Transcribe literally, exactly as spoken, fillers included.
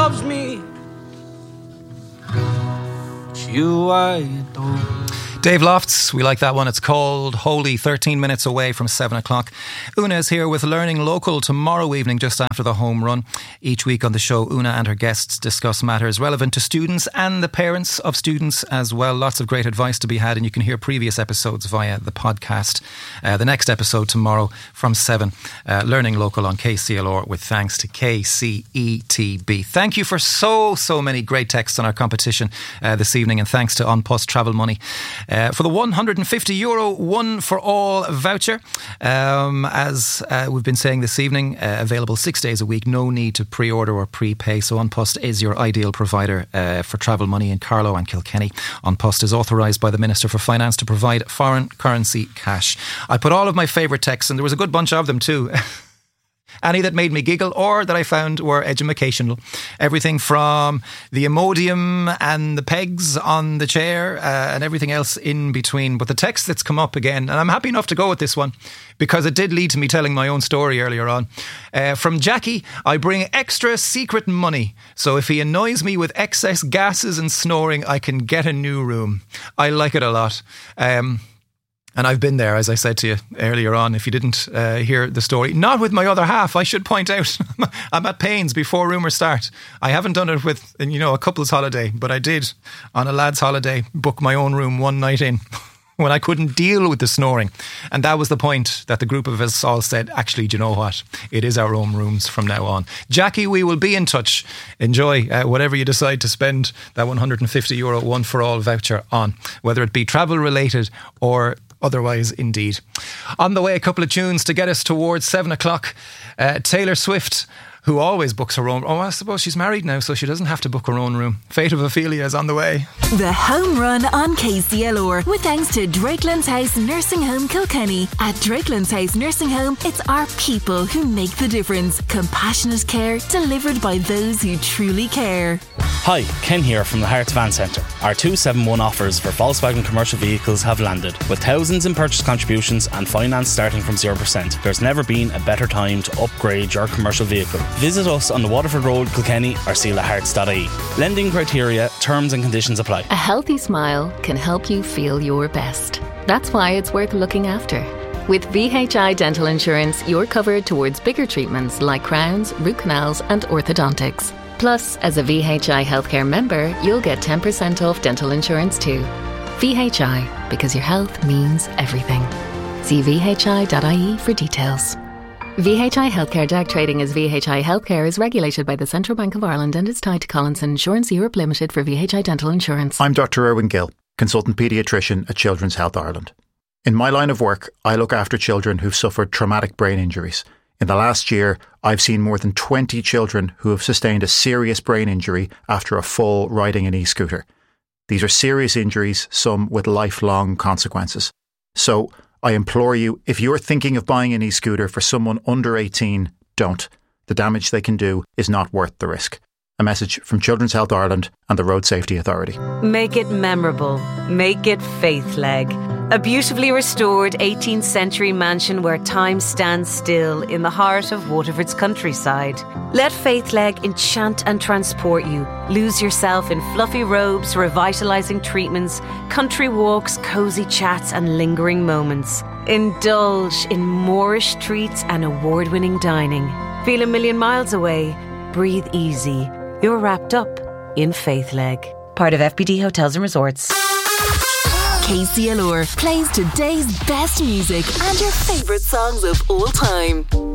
loves me. It's you I adore. Dave Lofts, we like that one. It's called Holy, thirteen minutes away from seven o'clock. Una is here with Learning Local tomorrow evening, just after the home run. Each week on the show, Una and her guests discuss matters relevant to students and the parents of students as well. Lots of great advice to be had, and you can hear previous episodes via the podcast. Uh, the next episode tomorrow from seven. Uh, Learning Local on K C L R with thanks to K C E T B. Thank you for so, so many great texts on our competition uh, this evening, and thanks to An Post Travel Money. Uh, for the one hundred fifty euro One for All voucher. Um, as uh, we've been saying this evening, uh, available six days a week, no need to pre-order or prepay. So An Post is your ideal provider uh, for travel money in Carlow and Kilkenny. An Post is authorised by the Minister for Finance to provide foreign currency cash. I put all of my favourite texts, and there was a good bunch of them too. Any that made me giggle or that I found were educational. Everything from the Imodium and the pegs on the chair uh, and everything else in between. But the text that's come up again, and I'm happy enough to go with this one because it did lead to me telling my own story earlier on. Uh, from Jackie, I bring extra secret money. So if he annoys me with excess gases and snoring, I can get a new room. I like it a lot. Um... And I've been there, as I said to you earlier on, if you didn't uh, hear the story. Not with my other half, I should point out. I'm at pains before rumours start. I haven't done it with, you know, a couple's holiday, but I did, on a lad's holiday, book my own room one night in when I couldn't deal with the snoring. And that was the point that the group of us all said, actually, do you know what? It is our own rooms from now on. Jackie, we will be in touch. Enjoy uh, whatever you decide to spend that one hundred fifty euro One for All voucher on, whether it be travel related or otherwise, indeed. On the way, a couple of tunes to get us towards seven o'clock. Uh, Taylor Swift, who always books her own... Oh, I suppose she's married now, so she doesn't have to book her own room. Fate of Ophelia is on the way. The Home Run on K C L R, with thanks to Drakelands House Nursing Home Kilkenny. At Drakelands House Nursing Home, it's our people who make the difference. Compassionate care delivered by those who truly care. Hi, Ken here from the Hearts Van Centre. Our two seven one offers for Volkswagen commercial vehicles have landed. With thousands in purchase contributions and finance starting from zero percent, there's never been a better time to upgrade your commercial vehicle. Visit us on the Waterford Road, Kilkenny, or seal hearts dot I E. Lending criteria, terms and conditions apply. A healthy smile can help you feel your best. That's why it's worth looking after. With V H I Dental Insurance, you're covered towards bigger treatments like crowns, root canals and orthodontics. Plus, as a V H I Healthcare member, you'll get ten percent off dental insurance too. V H I, because your health means everything. See V H I dot I E for details. V H I Healthcare Direct Trading as V H I Healthcare is regulated by the Central Bank of Ireland and is tied to Collinson Insurance Europe Limited for V H I Dental Insurance. I'm Doctor Erwin Gill, consultant paediatrician at Children's Health Ireland. In my line of work, I look after children who've suffered traumatic brain injuries. In the last year, I've seen more than twenty children who have sustained a serious brain injury after a fall riding an e-scooter. These are serious injuries, some with lifelong consequences. So, I implore you, if you're thinking of buying an e-scooter for someone under eighteen, don't. The damage they can do is not worth the risk. A message from Children's Health Ireland and the Road Safety Authority. Make it memorable. Make it Faithleg. A beautifully restored eighteenth century mansion where time stands still in the heart of Waterford's countryside. Let Faithleg enchant and transport you. Lose yourself in fluffy robes, revitalising treatments, country walks, cosy chats and lingering moments. Indulge in Moorish treats and award-winning dining. Feel a million miles away. Breathe easy. You're wrapped up in Faithleg. Part of F B D Hotels and Resorts. K C L R plays today's best music and your favourite songs of all time.